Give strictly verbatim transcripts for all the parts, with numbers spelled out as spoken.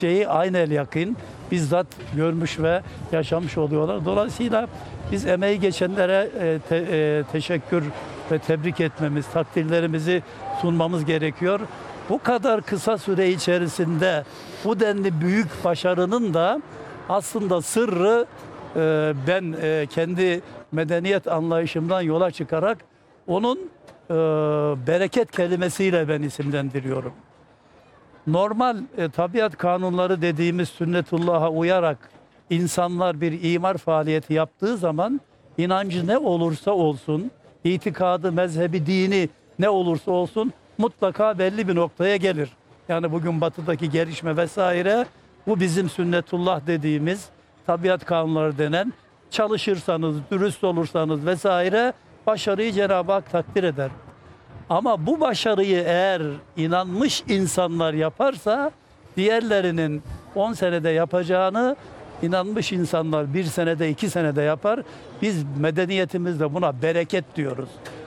şeyi aynel yakın bizzat görmüş ve yaşamış oluyorlar. Dolayısıyla biz emeği geçenlere e, te, e, teşekkür ve tebrik etmemiz, takdirlerimizi sunmamız gerekiyor. Bu kadar kısa süre içerisinde bu denli büyük başarının da aslında sırrı e, ben e, kendi medeniyet anlayışımdan yola çıkarak onun e, bereket kelimesiyle ben isimlendiriyorum. Normal e, tabiat kanunları dediğimiz sünnetullah'a uyarak insanlar bir imar faaliyeti yaptığı zaman inancı ne olursa olsun, itikadı, mezhebi, dini ne olursa olsun mutlaka belli bir noktaya gelir. Yani bugün batıdaki gelişme vesaire bu bizim sünnetullah dediğimiz tabiat kanunları denen çalışırsanız, dürüst olursanız vesaire başarıyı Cenab-ı Hak takdir eder. Ama bu başarıyı eğer inanmış insanlar yaparsa diğerlerinin on senede yapacağını inanmış insanlar bir senede iki senede yapar. Biz medeniyetimizde buna bereket diyoruz.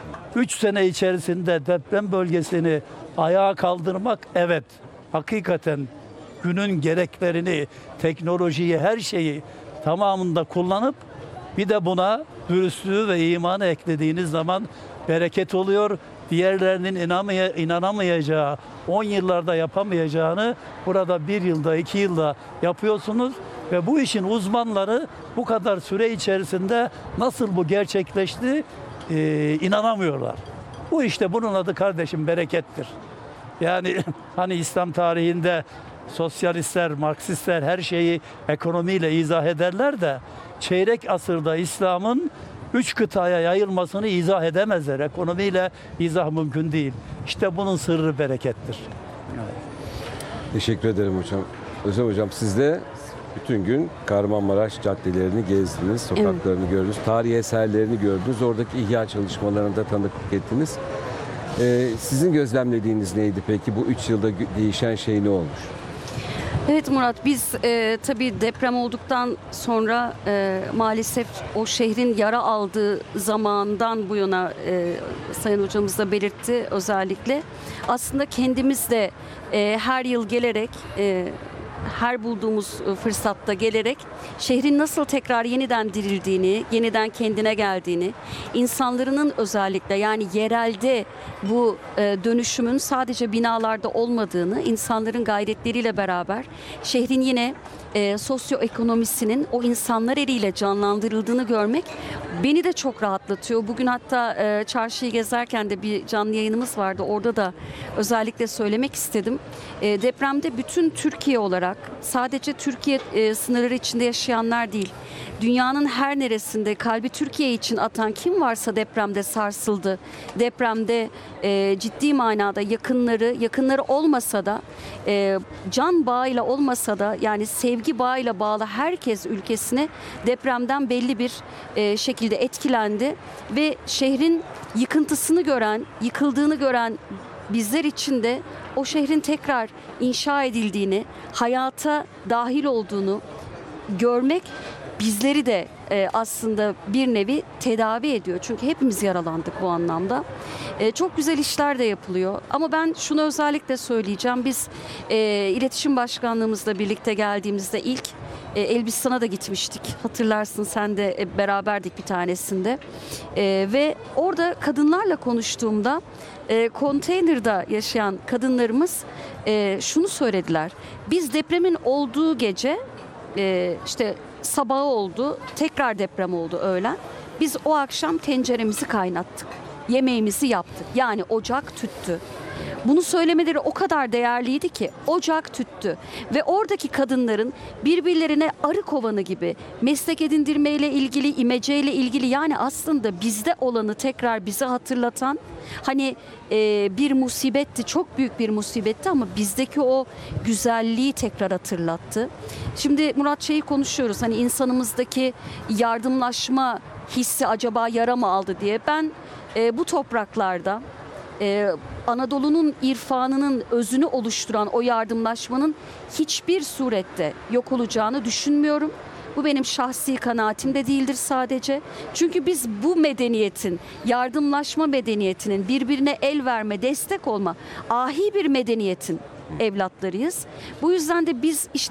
Üç sene içerisinde deprem bölgesini ayağa kaldırmak evet hakikaten günün gereklerini, teknolojiyi, her şeyi tamamında kullanıp bir de buna dürüstlüğü ve imanı eklediğiniz zaman bereket oluyor. Diğerlerinin inanmaya, inanamayacağı, on yıllarda yapamayacağını burada bir yılda, iki yılda yapıyorsunuz. Ve bu işin uzmanları bu kadar süre içerisinde nasıl bu gerçekleşti e, inanamıyorlar. Bu işte bunun adı kardeşim berekettir. Yani hani İslam tarihinde sosyalistler, Marksistler her şeyi ekonomiyle izah ederler de çeyrek asırda İslam'ın üç kıtaya yayılmasını izah edemezler. Ekonomiyle izah mümkün değil. İşte bunun sırrı berekettir. Evet. Teşekkür ederim hocam. Özlem hocam siz de bütün gün Kahramanmaraş caddelerini gezdiniz, sokaklarını evet. gördünüz, tarihi eserlerini gördünüz, oradaki ihya çalışmalarında tanıklık ettiniz. Ee, sizin gözlemlediğiniz neydi peki? Bu üç yılda değişen şey ne olmuş? Evet Murat, biz e, tabii deprem olduktan sonra e, maalesef o şehrin yara aldığı zamandan bu yana e, Sayın Hocamız da belirtti özellikle. Aslında kendimiz de e, her yıl gelerek, e, her bulduğumuz fırsatta gelerek şehrin nasıl tekrar yeniden dirildiğini, yeniden kendine geldiğini, insanların özellikle yani yerelde bu e, dönüşümün sadece binalarda olmadığını, insanların gayretleriyle beraber şehrin yine e, sosyoekonomisinin o insanlar eliyle canlandırıldığını görmek beni de çok rahatlatıyor. Bugün hatta e, çarşıyı gezerken de bir canlı yayınımız vardı. Orada da özellikle söylemek istedim. E, depremde bütün Türkiye olarak sadece Türkiye e, sınırları içinde yaşayanlar değil, dünyanın her neresinde kalbi Türkiye için atan kim varsa depremde sarsıldı. Depremde e, ciddi manada yakınları, yakınları olmasa da e, can bağıyla olmasa da yani sevgi bağıyla bağlı herkes ülkesine depremden belli bir e, şekilde etkilendi ve şehrin yıkıntısını gören, yıkıldığını gören bizler için de o şehrin tekrar inşa edildiğini, hayata dahil olduğunu görmek bizleri de e, aslında bir nevi tedavi ediyor. Çünkü hepimiz yaralandık bu anlamda. E, çok güzel işler de yapılıyor. Ama ben şunu özellikle söyleyeceğim. Biz e, iletişim başkanlığımızla birlikte geldiğimizde ilk e, Elbistan'a da gitmiştik. Hatırlarsın sen de e, beraberdik bir tanesinde. E, ve orada kadınlarla konuştuğumda e, konteynerda yaşayan kadınlarımız e, şunu söylediler. Biz depremin olduğu gece e, işte sabahı oldu, tekrar deprem oldu öğlen. Biz o akşam tenceremizi kaynattık. Yemeğimizi yaptık. Yani ocak tüttü. Bunu söylemeleri o kadar değerliydi ki ocak tüttü. Ve oradaki kadınların birbirlerine arı kovanı gibi meslek edindirmeyle ilgili, imeceyle ilgili yani aslında bizde olanı tekrar bize hatırlatan hani e, bir musibetti, çok büyük bir musibetti ama bizdeki o güzelliği tekrar hatırlattı. Şimdi Murat şeyi konuşuyoruz hani insanımızdaki yardımlaşma hissi acaba yara mı aldı diye. Ben e, bu topraklarda Ee, Anadolu'nun irfanının özünü oluşturan o yardımlaşmanın hiçbir surette yok olacağını düşünmüyorum. Bu benim şahsi kanaatim de değildir sadece. Çünkü biz bu medeniyetin, yardımlaşma medeniyetinin, birbirine el verme, destek olma, ahi bir medeniyetin evlatlarıyız. Bu yüzden de biz işte